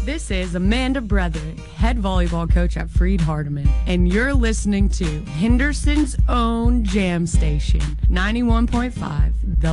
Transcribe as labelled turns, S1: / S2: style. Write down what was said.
S1: This is Amanda Bretherick, head volleyball coach at Freed Hardeman, and you're listening to Henderson's own Jam Station, 91.5 The